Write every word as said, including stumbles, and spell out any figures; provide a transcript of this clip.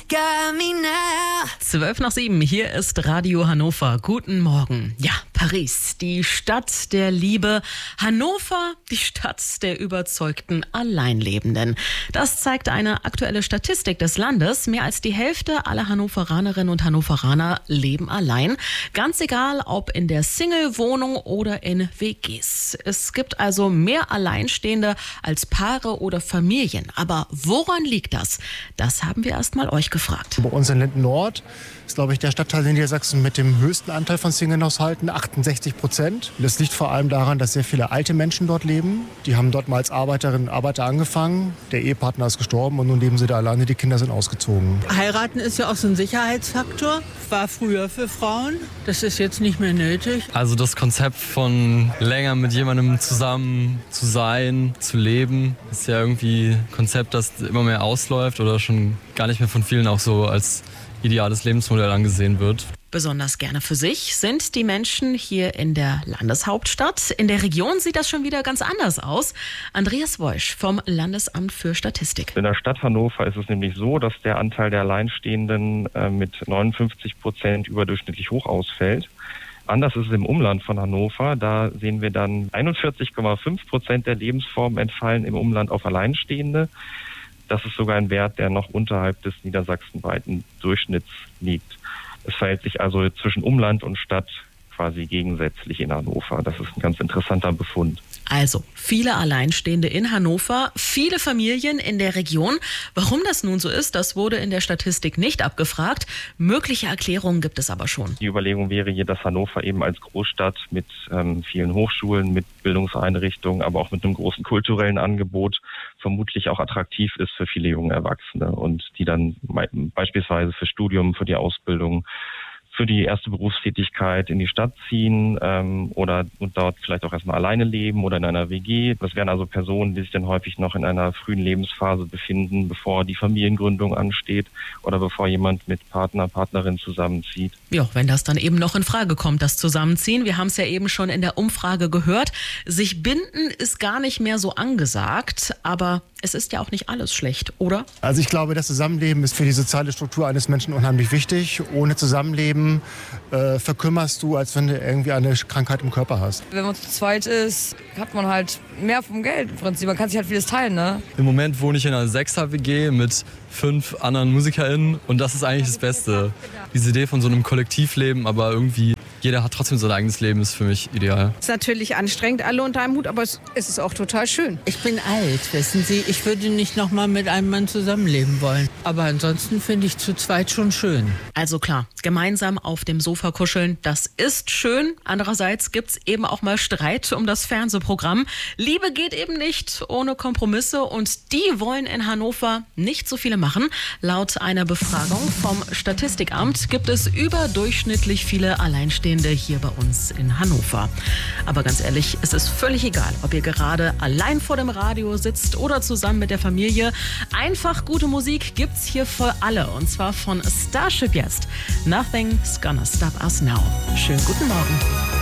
got me now. Zwölf nach sieben, hier ist Radio Hannover. Guten Morgen. Ja, Paris, die Stadt der Liebe. Hannover, die Stadt der überzeugten Alleinlebenden. Das zeigt eine aktuelle Statistik des Landes. Mehr als die Hälfte aller Hannoveranerinnen und Hannoveraner leben allein. Ganz egal, ob in der Single-Wohnung oder in W Gs. Es gibt also mehr Alleinstehende als Paare oder Familien. Aber woran liegt das? Das haben wir erst mal euch gefragt. Bei uns in Linden-Nord ist, glaube ich, der Stadtteil in Niedersachsen mit dem höchsten Anteil von Single-Haushalten, achtundsechzig Prozent. Das liegt vor allem daran, dass sehr viele alte Menschen dort leben. Die haben dort mal als Arbeiterinnen und Arbeiter angefangen. Der Ehepartner ist gestorben und nun leben sie da alleine. Die Kinder sind ausgezogen. Heiraten ist ja auch so ein Sicherheitsfaktor. War früher für Frauen. Das ist jetzt nicht mehr nötig. Also das Konzept von länger mit jemandem zusammen zu sein, zu leben, ist ja irgendwie ein Konzept, das immer mehr ausläuft oder schon gar nicht mehr von vielen auch so als ideales Lebensmodell angesehen wird. Besonders gerne für sich sind die Menschen hier in der Landeshauptstadt. In der Region sieht das schon wieder ganz anders aus. Andreas Woisch vom Landesamt für Statistik. In der Stadt Hannover ist es nämlich so, dass der Anteil der Alleinstehenden äh, mit neunundfünfzig Prozent überdurchschnittlich hoch ausfällt. Anders ist es im Umland von Hannover. Da sehen wir dann einundvierzig Komma fünf Prozent der Lebensformen entfallen im Umland auf Alleinstehende. Das ist sogar ein Wert, der noch unterhalb des niedersachsenweiten Durchschnitts liegt. Es verhält sich also zwischen Umland und Stadt quasi gegensätzlich in Hannover. Das ist ein ganz interessanter Befund. Also viele Alleinstehende in Hannover, viele Familien in der Region. Warum das nun so ist, das wurde in der Statistik nicht abgefragt. Mögliche Erklärungen gibt es aber schon. Die Überlegung wäre hier, dass Hannover eben als Großstadt mit ähm, vielen Hochschulen, mit Bildungseinrichtungen, aber auch mit einem großen kulturellen Angebot vermutlich auch attraktiv ist für viele junge Erwachsene und die dann beispielsweise für Studium, für die Ausbildung, für die erste Berufstätigkeit in die Stadt ziehen ähm, oder und dort vielleicht auch erstmal alleine leben oder in einer W G. Das wären also Personen, die sich dann häufig noch in einer frühen Lebensphase befinden, bevor die Familiengründung ansteht oder bevor jemand mit Partner, Partnerin zusammenzieht. Ja, wenn das dann eben noch in Frage kommt, das Zusammenziehen. Wir haben es ja eben schon in der Umfrage gehört. Sich binden ist gar nicht mehr so angesagt, aber es ist ja auch nicht alles schlecht, oder? Also ich glaube, das Zusammenleben ist für die soziale Struktur eines Menschen unheimlich wichtig. Ohne Zusammenleben äh, verkümmerst du, als wenn du irgendwie eine Krankheit im Körper hast. Wenn man zu zweit ist, hat man halt mehr vom Geld im Prinzip. Man kann sich halt vieles teilen, ne? Im Moment wohne ich in einer Sechser-W G mit fünf anderen MusikerInnen und das ist eigentlich das Beste. Diese Idee von so einem Kollektivleben, aber irgendwie jeder hat trotzdem sein eigenes Leben, ist für mich ideal. Es ist natürlich anstrengend, alle unter einem Hut, aber es ist auch total schön. Ich bin alt, wissen Sie. Ich würde nicht noch mal mit einem Mann zusammenleben wollen. Aber ansonsten finde ich zu zweit schon schön. Also klar, gemeinsam auf dem Sofa kuscheln, das ist schön. Andererseits gibt's eben auch mal Streit um das Fernsehprogramm. Liebe geht eben nicht ohne Kompromisse und die wollen in Hannover nicht so viele machen. Laut einer Befragung vom Statistikamt gibt es überdurchschnittlich viele Alleinstehende hier bei uns in Hannover. Aber ganz ehrlich, es ist völlig egal, ob ihr gerade allein vor dem Radio sitzt oder zusammen mit der Familie. Einfach gute Musik gibt's hier für alle und zwar von Starship jetzt. Nothing's gonna stop us now. Schönen guten Morgen.